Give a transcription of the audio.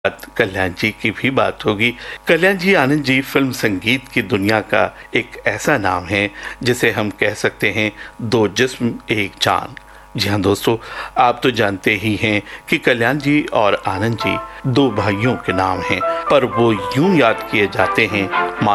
कल्याण जी की भी बात होगी। कल्याण जी आनंद जी फिल्म संगीत की दुनिया का एक ऐसा नाम है जिसे हम कह सकते हैं दो जिस्म एक जान। जी हाँ दोस्तों, आप तो जानते ही हैं कि कल्याण जी और आनंद जी दो भाइयों के नाम हैं, पर वो यूं याद किए जाते हैं